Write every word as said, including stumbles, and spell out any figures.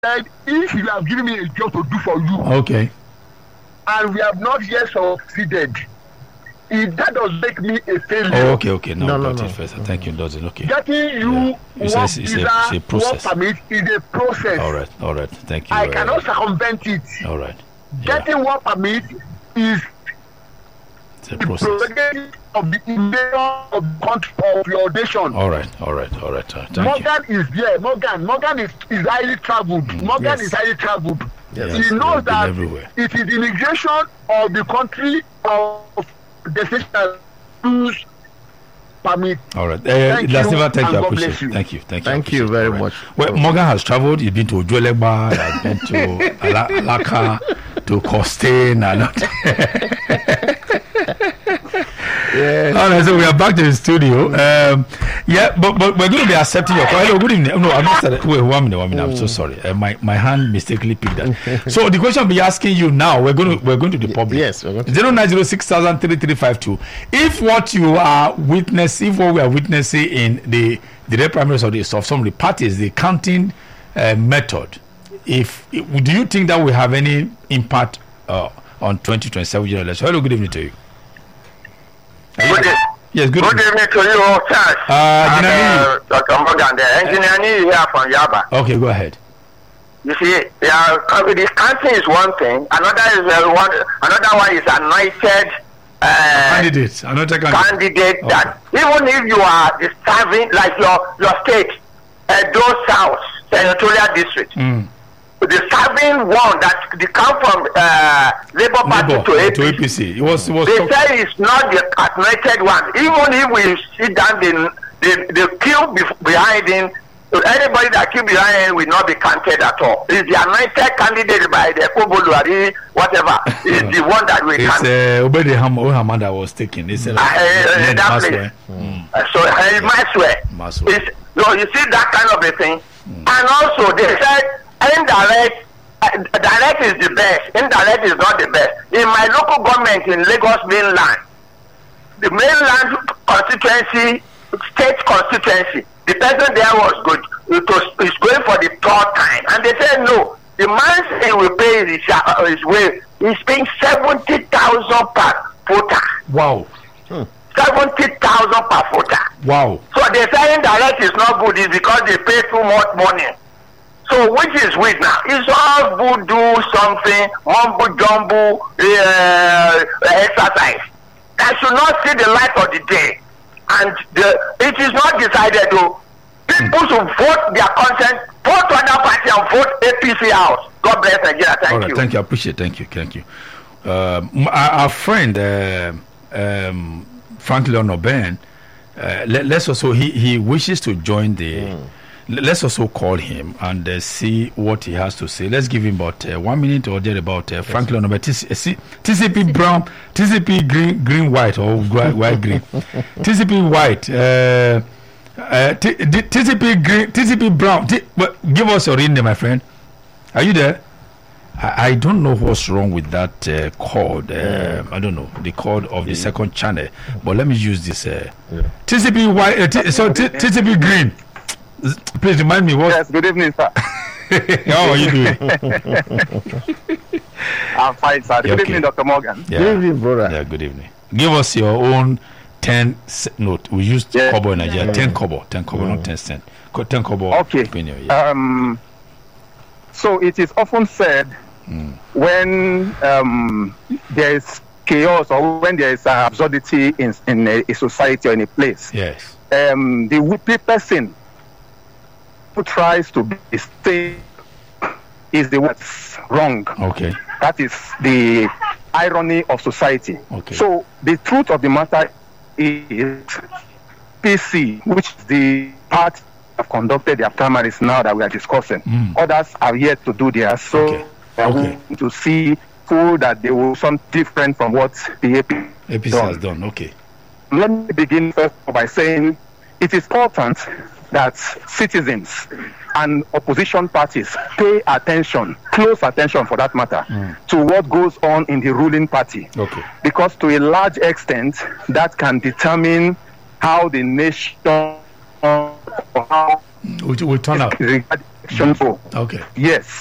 said, if you have given me a job to do for you, Okay. and we have not yet succeeded, if that does make me a failure. Oh, okay, okay. No, No, no, got no. it first. Thank you, Dozin. Okay. Getting you Yeah. work It's a- it's a- visa, it's a work process. permit is a process. All right, all right. Thank you. I uh, cannot circumvent it. All right. Yeah, Getting work permit is it's a the process. prerogative of the invader of the country of your nation. All right, all right, all right. Uh, thank you. Morgan is there. Morgan, Morgan is, is highly traveled. Morgan Yes. is highly traveled. Yes. He Yes, knows they've been that everywhere. it is immigration of the country of the station that use permit. All right. Uh, Thank you, Lasiva, thank and you. I God appreciate bless it. you. Thank you. Thank you. I Thank you appreciate it. very All right. much. Well, Morgan has traveled. He's been to Ojuelegba, has been to Ala- Alaka, to Costain, and Yeah. all right, so we are back to the studio. Um, yeah, but but we're going to be accepting your call. Hello, good evening. No, I'm not. Started. Wait, one minute, one minute. I'm so sorry. Uh, my my hand mistakenly picked that. So the question I'll be asking you now, we're going to we're going to the public. Yes, we're going to- Zero nine zero six thousand three three five two. If what you are witnessing, if what we are witnessing in the the red primaries of the of some of the parties, the counting uh, method, if do you think that will have any impact uh, on twenty twenty-seven general election? Hello, good evening to you. Good, e- Yes, good good evening. evening to you, Charles. Uh, and, Engineer uh, Doctor Morgan, the engineer Nii here from Yaba. Okay, go ahead. You see, yeah, the counting is one thing. Another is uh, one. Another one is anointed uh, Candidate, another candidate. candidate Okay. that even if you are the serving, like your your state, Edo South senatorial district, Mm. the serving one that they come from uh, Labour Party Labour, to A to P C. A P C. It was, it was They talk- say it's not the anointed one. Even if we sit down, they they, they kill bef- behind him. Anybody that kill behind him will not be counted at all. It's the anointed candidate by the Koboluari, whatever, is the one that we it's count. uh, Obedi Ham Ohama that was taken. They said, Uh, uh, Ned that Maswe. place. Mm. Uh, so uh, it might swear. Maswe. It's, so you see that kind of a thing. And also they said indirect, uh, direct is the best. Indirect is not the best. In my local government in Lagos mainland, the mainland constituency, state constituency, the person there was good. It was is going for the third time, and they said no. The man he will pay his, uh, his way. He's paying seventy thousand per voter. Wow. Seventy thousand per voter. Wow. So they saying direct is not good is because they pay too much money. So which is which now? It's all voodoo something, mumbo jumbo uh, exercise. That should not see the light of the day. And the, it is not decided though. People should vote their consent, vote to other party and vote A P C out. God bless Nigeria. Thank All right, you. thank you. I appreciate it. Thank you. Thank you. Um, our, our friend, uh, um, Franklin Oben, uh, let, let's also, he, he wishes to join the. Mm. Let's also call him and uh, see what he has to say. Let's give him about uh, one minute or there about uh, Franklin Oben. T C P brown, T C P green, green white or white, white green. T C P white. Uh, uh, T- D- T C P green, T C P brown. T- but give us your real name, my friend. Are you there? I, I don't know what's wrong with that uh, cord. Uh, Yeah. I don't know the cord of the second channel. But let me use this. Uh, Yeah. T C P white. Uh, T- so T- T C P green. Z- Please remind me what. Yes, good evening, sir. How are you doing? I'm fine, sir. Good Okay. evening, Doctor Morgan. Yeah. Good evening, brother. Yeah. Good evening. Give us your own ten c- note. We used Yeah. kobo in Nigeria. Ten kobo. Ten kobo, not ten cent. Co- Ten kobo. Okay. Opinion, yeah. Um, so it is often said Mm. when um, there is chaos or when there is uh, absurdity in, in a, a society or in a place, Yes. um, the whippy person who tries to be safe is the one that's wrong. Okay. That is the irony of society. Okay. So the truth of the matter is P C, which is the part have conducted their primaries now that we are discussing. Mm. Others are yet to do theirs. So Okay. we are Okay. going to see who that they will some different from what the A P A P C done. has done. Okay. Let me begin first by saying it is important that citizens and opposition parties pay attention, close attention for that matter, Mm. to what goes on in the ruling party. Okay. Because to a large extent, that can determine how the nation or how We, we turn out. regard Section O. Okay. Yes.